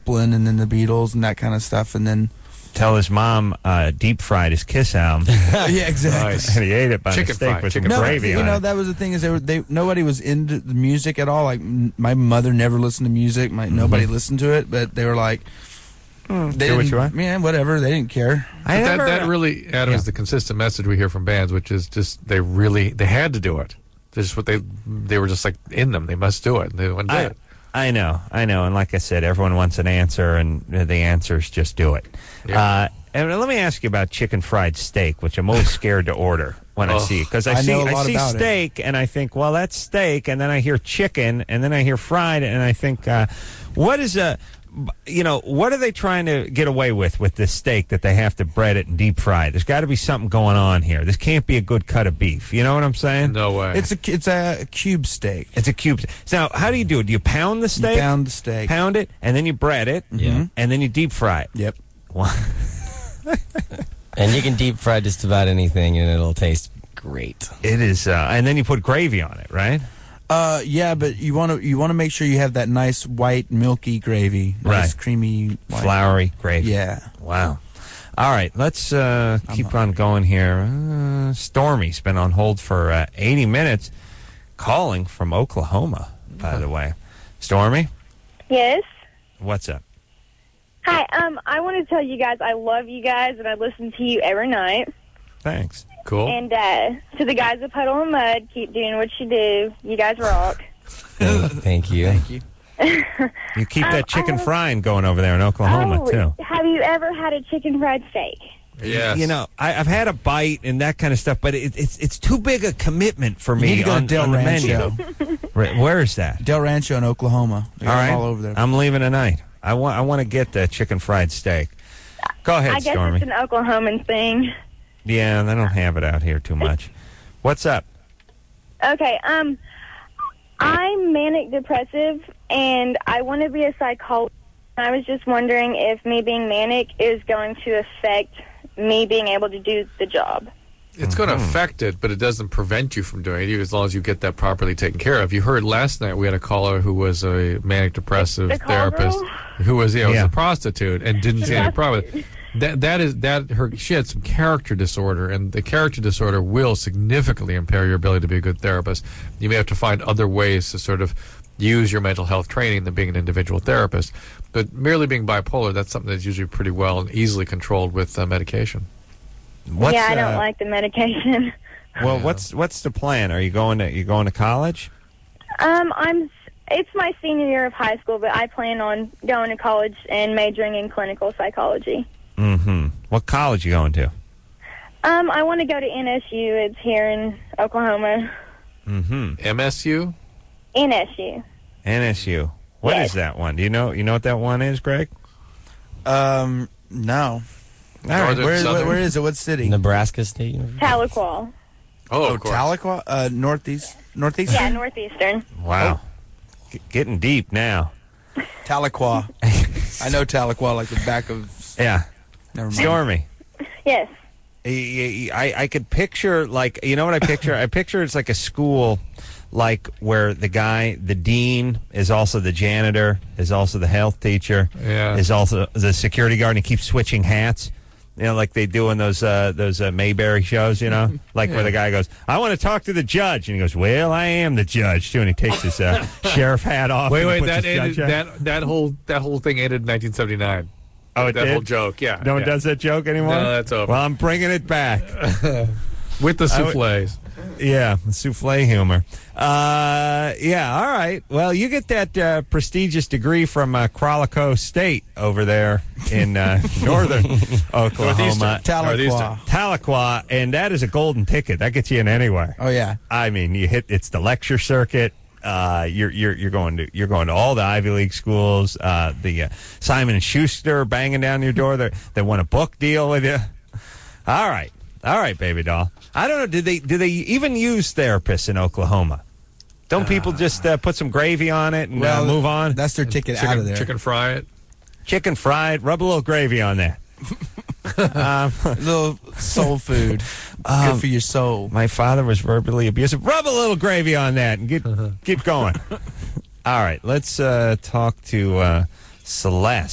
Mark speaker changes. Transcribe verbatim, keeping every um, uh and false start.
Speaker 1: Zeppelin and then the Beatles and that kind of stuff, and then
Speaker 2: tell his mom uh, deep fried his Kiss album.
Speaker 1: Yeah, exactly.
Speaker 3: Nice.
Speaker 2: And he ate it by
Speaker 3: Chicken
Speaker 2: mistake
Speaker 3: fried,
Speaker 2: with
Speaker 3: chicken
Speaker 2: some
Speaker 1: no,
Speaker 2: gravy
Speaker 1: you
Speaker 2: on
Speaker 1: know
Speaker 2: it.
Speaker 1: that was the thing is they were they nobody was into the music at all. Like m- my mother never listened to music. My
Speaker 2: Mm-hmm.
Speaker 1: nobody listened to it, but they were like,
Speaker 2: Mm,
Speaker 1: they
Speaker 2: do what
Speaker 1: didn't-
Speaker 2: you want.
Speaker 1: man, whatever. They didn't care.
Speaker 2: I
Speaker 3: But that,
Speaker 2: never,
Speaker 3: that really, Adam,
Speaker 2: Yeah.
Speaker 3: is the consistent message we hear from bands, which is just they really they had to do it. This is what they they were just like in them. They must do it. And they went and did
Speaker 2: I,
Speaker 3: it.
Speaker 2: I know, I know. And like I said, everyone wants an answer, and the answer is just do it.
Speaker 3: Yeah.
Speaker 2: Uh, and let me ask you about chicken fried steak, which I'm always scared to order when I
Speaker 3: Oh.
Speaker 2: see it. Because I,
Speaker 1: I
Speaker 2: see,
Speaker 1: know a
Speaker 2: I
Speaker 1: lot
Speaker 2: see
Speaker 1: about it.
Speaker 2: steak, and I think, well, that's steak. And then I hear chicken, and then I hear fried, and I think, uh, what is a... You know, what are they trying to get away with with this steak that they have to bread it and deep fry? There's got to be something going on here. This can't be a good cut of beef. You know what I'm saying?
Speaker 3: No way.
Speaker 1: It's a it's a cube steak.
Speaker 2: It's a cube. So now, how do you do it? Do you pound the steak?
Speaker 1: You pound the steak.
Speaker 2: Pound it, and then you bread it,
Speaker 4: Yeah.
Speaker 2: and then you deep fry it.
Speaker 1: Yep.
Speaker 4: And you can deep fry just about anything, and it'll taste great.
Speaker 2: It is, uh, and then you put gravy on it, right?
Speaker 1: Uh, yeah, but you want to you want to make sure you have that nice white milky gravy, nice
Speaker 2: Right.
Speaker 1: creamy, white.
Speaker 2: Floury gravy.
Speaker 1: Yeah.
Speaker 2: Wow. All right, let's uh, keep on going here. Uh, Stormy's been on hold for uh, eighty minutes, calling from Oklahoma, by the way. Stormy,
Speaker 5: Yes.
Speaker 2: what's up?
Speaker 5: Hi. Um, I want to tell you guys I love you guys and I listen to you every night.
Speaker 2: Thanks.
Speaker 3: Cool.
Speaker 5: And uh, to the guys at Puddle of Mud, keep doing what you do. You guys rock.
Speaker 4: Thank, thank you.
Speaker 1: Thank you.
Speaker 2: You keep
Speaker 5: Um,
Speaker 2: that chicken
Speaker 5: I have-
Speaker 2: frying going over there in Oklahoma,
Speaker 5: oh,
Speaker 2: too.
Speaker 5: have you ever had a chicken fried steak?
Speaker 3: Yes.
Speaker 2: You know, I, I've had a bite and that kind of stuff, but it, it's it's too big a commitment for
Speaker 1: You
Speaker 2: me
Speaker 1: need to go
Speaker 2: on,
Speaker 1: to Del
Speaker 2: on the
Speaker 1: Rancho.
Speaker 2: menu. Right, where is that?
Speaker 1: Del Rancho in Oklahoma. They're
Speaker 2: All right,
Speaker 1: all over there.
Speaker 2: I'm leaving tonight. I want I want to get the chicken fried steak. Go ahead,
Speaker 5: I guess
Speaker 2: Stormy.
Speaker 5: it's an Oklahoman thing.
Speaker 2: Yeah, they don't have it out here too much. What's up?
Speaker 5: Okay, um, I'm manic depressive, and I want to be a psychologist. I was just wondering if me being manic is going to affect me being able to do the job.
Speaker 3: It's going to affect it, but it doesn't prevent you from doing it, as long as you get that properly taken care of. You heard last night we had a caller who was a manic depressive
Speaker 5: The call
Speaker 3: therapist
Speaker 5: girl?
Speaker 3: who was, yeah, was
Speaker 2: Yeah.
Speaker 3: a prostitute and didn't see any problem with it. That that is that her she had some character disorder, and the character disorder will significantly impair your ability to be a good therapist. You may have to find other ways to sort of use your mental health training than being an individual therapist. But merely being bipolar, that's something that's usually pretty well and easily controlled with uh, medication.
Speaker 2: What's,
Speaker 5: yeah, I don't
Speaker 2: uh,
Speaker 5: like the medication.
Speaker 2: Well, what's what's the plan? Are you going to you going to college?
Speaker 5: Um, I'm. It's my senior year of high school, but I plan on going to college and majoring in clinical psychology.
Speaker 2: Mm-hmm. What college you going to?
Speaker 5: Um, I want to go to N S U. It's here in Oklahoma.
Speaker 2: Mm-hmm.
Speaker 3: M S U?
Speaker 5: N S U.
Speaker 2: N S U. What
Speaker 5: Yes.
Speaker 2: is that one? Do you know you know what that one is, Greg?
Speaker 1: Um, no.
Speaker 2: All right.
Speaker 3: Northern
Speaker 1: Where is,
Speaker 3: Southern?
Speaker 1: where is it? What city?
Speaker 4: Nebraska State University.
Speaker 5: Tahlequah.
Speaker 3: Oh,
Speaker 1: Oh,
Speaker 3: of course.
Speaker 1: Tahlequah? Uh, northeast? Northeast?
Speaker 5: Yeah, Northeastern.
Speaker 2: Wow. G- getting deep now.
Speaker 1: Tahlequah. I know Tahlequah like the back of...
Speaker 2: Yeah.
Speaker 1: Never mind.
Speaker 2: Stormy.
Speaker 5: Yes.
Speaker 2: I, I, I could picture, like, you know what I picture? I picture it's like a school, like, where the guy, the dean, is also the janitor, is also the health teacher,
Speaker 3: Yeah.
Speaker 2: is also the security guard, and he keeps switching hats. You know, like they do in those uh, those uh, Mayberry shows, you know? Like where the guy goes, I want to talk to the judge. And he goes, well, I am the judge, too. And he takes his uh, sheriff hat off.
Speaker 3: Wait,
Speaker 2: and
Speaker 3: wait,
Speaker 2: puts
Speaker 3: that
Speaker 2: his
Speaker 3: ended,
Speaker 2: judge hat.
Speaker 3: that that whole that whole thing ended in nineteen seventy-nine.
Speaker 2: Oh, it
Speaker 3: that
Speaker 2: did?
Speaker 3: whole joke, yeah.
Speaker 2: No one
Speaker 3: yeah.
Speaker 2: does that joke anymore?
Speaker 3: No, that's over.
Speaker 2: Well, I'm bringing it back.
Speaker 3: With the
Speaker 2: I would-
Speaker 3: souffles.
Speaker 2: Yeah, souffle humor. Uh, yeah, all right. Well, you get that uh, prestigious degree from uh, Qualico State over there in uh, northern Oklahoma.
Speaker 1: Tahlequah.
Speaker 2: Tahlequah, and that is a golden ticket. That gets you in anywhere.
Speaker 1: Oh, yeah.
Speaker 2: I mean, you hit. It's the lecture circuit. Uh, you're you're you're going to you're going to all the Ivy League schools. Uh, the uh, Simon and Schuster banging down your door. They they want a book deal with you. All right, all right, baby doll. I don't know. Do they do they even use therapists in Oklahoma? Don't people just uh, put some gravy on it and
Speaker 1: Well,
Speaker 2: uh, move on?
Speaker 1: That's their ticket
Speaker 3: Chicken,
Speaker 1: out of there.
Speaker 3: chicken fry it.
Speaker 2: Chicken fried, rub a little gravy on that. um,
Speaker 1: little soul food.
Speaker 2: Um,
Speaker 1: Good for your soul.
Speaker 2: My father was verbally abusive. Rub a little gravy on that and get keep going. All right, let's uh, talk to uh, Celeste.